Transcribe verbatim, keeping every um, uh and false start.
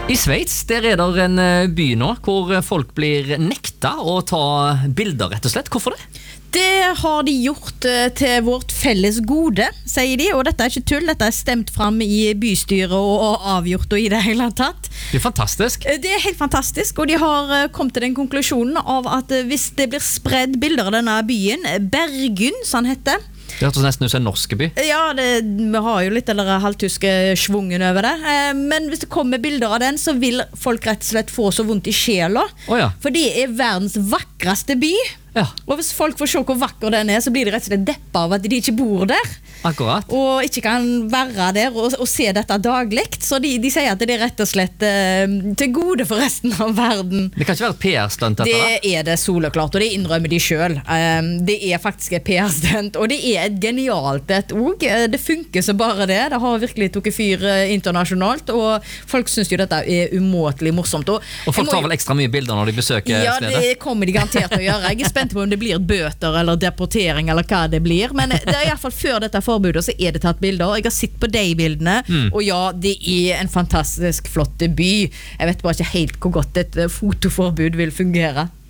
I Sveits, der er det en by nå hvor folk blir nekta å ta bilder, rett og slett. Hvorfor det? Det har de gjort til vårt felles gode, sier de, og dette er ikke tull, dette er stemt frem i bystyret og avgjort og i det hele tatt. Det er fantastisk. Det er helt fantastisk, og de har kommet til den konklusjonen av at hvis det blir spredd bilder av denne byen, Bergen, som han heter, det hørtes nesten ut som en norske by. Ja, det, vi har jo litt eller halvtyske svungen over det. Men hvis det kommer bilder av den, så vil folk rett og slett få så vondt i sjela. Oh, ja. For det er verdens vakreste by. Ja. Og hvis folk får se hvor vakker den er, så blir de rett og slett deppa av at de ikke bor der. Akkurat. Og ikke kan være der og, og se dette dagligt. Så de, de sier at det er rett og slett eh, til gode for resten av verden. Det kan ikke være et P R-stunt dette? Det er det soleklart, og det innrømmer de selv. Um, det er faktisk et P R-stunt, og det er et genialt et ord. Det funker så bare det. Det har virkelig tukket fyr internasjonalt, og folk synes jo dette er umåtelig morsomt. Og, og folk tar vel ekstra mye bilder når de besøker ja, stedet? Ja, det kommer de garantert å gjøre. Jeg er spent på om det blir bøter eller deportering eller hva det blir, men det er i hvert fall før dette forbudet så er det tatt bilder. Jeg har sett på de bildene, mm. og ja, det er en fantastisk flott by. Jeg vet bare ikke helt hvor godt et fotoforbud vil fungere.